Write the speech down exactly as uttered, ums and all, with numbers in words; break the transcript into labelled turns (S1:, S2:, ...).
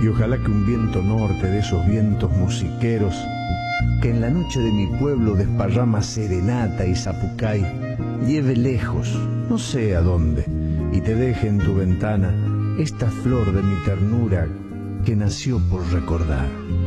S1: Y ojalá que un viento norte de esos vientos musiqueros que en la noche de mi pueblo desparrama serenata y zapucay lleve lejos, no sé a dónde, y te deje en tu ventana esta flor de mi ternura que nació por recordar.